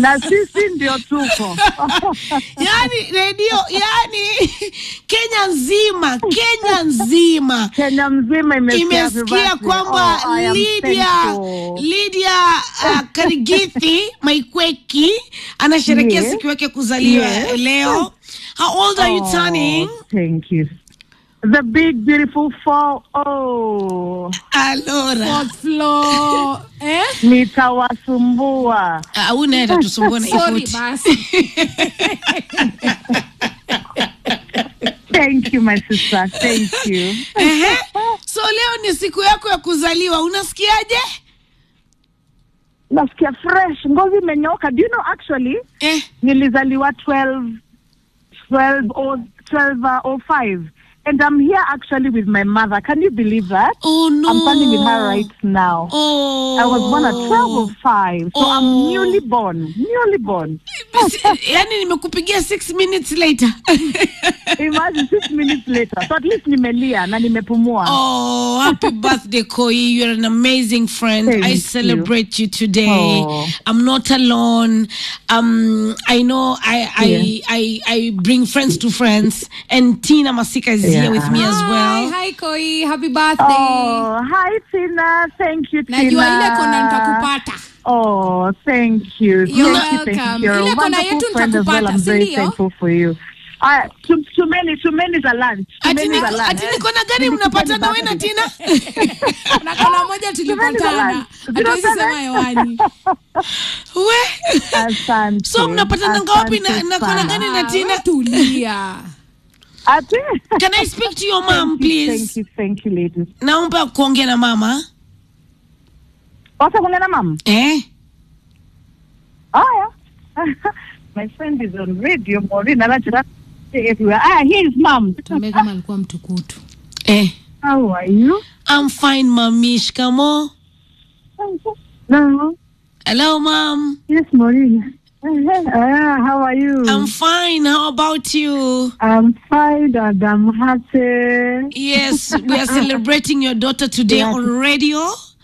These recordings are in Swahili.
Na sisi ndio tuko. Yani radio, yani Kenya nzima imesikia kwamba Lydia Karigithi Maikweki anasherehekea siku yake kuzaliwa leo. How old are you turning? Thank you. The big beautiful 4. Oh. Alora. Floor. Nitawasumbua. Unaenda tusumbua na Sorry, basi. Thank you, my sister. Thank you. So leo ni siku yako ya kuzaliwa. Unasikiaje? Nasikia fresh. Ngozi imenyoka. Do you know actually? Nilizaliwa 12:05. And I'm here actually with my mother. Can you believe that? Oh, no. I'm standing with her right now. Oh. I was born at 12:05. So I'm newly born. Yani nimekupigia 6 minutes later. Imagine 6 minutes later. So at least nimelia na nimepumua. Oh, happy birthday, Koi. You're an amazing friend. Thank I celebrate you today. Oh. I'm not alone. I know I bring friends to friends. And Tina Masika is here with me as well. Hi, Koi. Happy birthday. Oh, hi, Tina. Thank you, Tina. Najua ile kona nitakupata. Oh, thank you. You're welcome. Thank you. You're a wonderful friend as well. I'm very thankful for you. Too many za lunch. Ati niko na gani mnapatana wewe na Tina? Na kona moja tulipatana. Hatuwezi sema hewani. Asante. So mnapatana ngapi na kona gani na Tina? Tulia. Can I speak to your mom, please? Thank you, ladies. Naomba kuongea na mama. Wasa kuongea na mama? Yeah. My friend is on radio. Maureen anachira everywhere. Here's mom. Tume kama alikuwa mtukutu. How are you? I'm fine, Mami. Shikamo. No. Hello, Mom. Yes, Maureen. How are you? I'm fine. How about you? I'm fine and I'm happy. Yes, we are celebrating your daughter today on radio.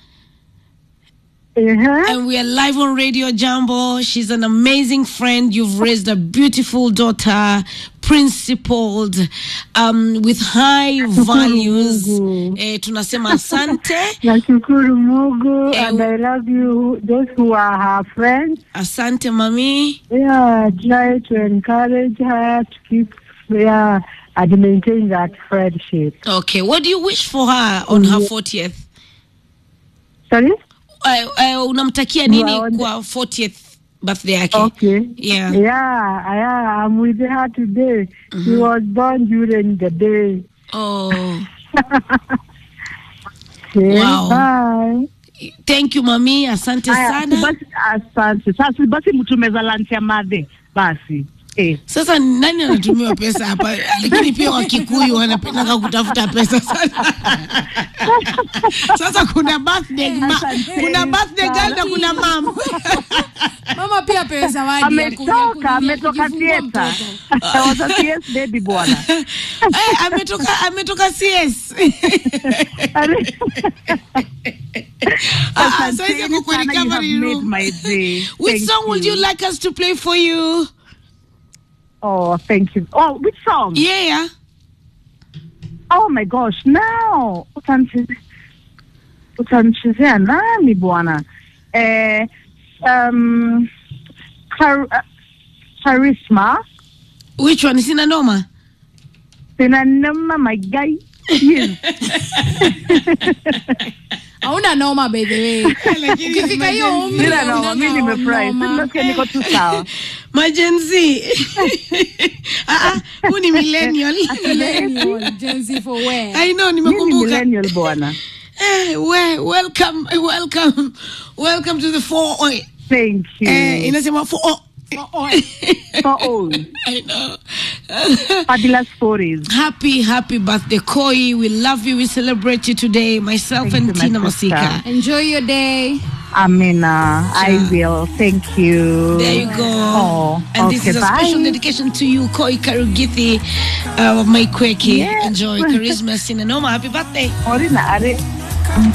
And we are live on Radio Jambo. She's an amazing friend. You've raised a beautiful daughter, principled, with high values. Tunasema asante. Nashukuru Mungu, and I love you, those who are her friends. Asante, Mami. Yeah, try to encourage her to keep, and maintain that friendship. Okay, what do you wish for her on her 40th? Sorry? Unamtakia nini kwa 40th birthday yake? Okay. Yeah, I'm with her today. She was born during the day. Oh. Okay, wow. Bye. Thank you, Mami. Asante sana. Asante. Sasa basi mtumeza lunch ya madhe. Basi. Sasa nani anatumia pesa hapa? Lakini pia Wakikuyu wanapenda kutafuta pesa sana. Sasa kuna birthday girl na kuna mama. Mama pia pewa zawadi. Ametoka theater. Sasa CS baby bwana. Ametoka CS. Which song would you like us to play for you? Oh, thank you. Oh, which song? Yeah. Oh my gosh, now. Utanchezea nani bwana? Charisma. Which one? Sina Noma? Sina Noma, my guy. Yes. Hauna noma by the way. Ukifika hiyo umri Sina noma, mimi nimefurahi. Sina niko tu sawa. Majenzi. Huu ni millennial. Gen Z for where? I know, nimekumbuka. Millennial bwana. Welcome to the 4 Thank you. Inasema 4 I know. Fabulous stories. Happy birthday, Koi. We love you. We celebrate you today. Myself Thank and you, Tina my Masika. Enjoy your day. Amina. I will. Thank you. There you go. Oh, and okay, this is a bye. special dedication to you, Koi Karugithi, Maikweki. Yes. Enjoy. Charisma Sinanoma. Happy birthday. Orina, are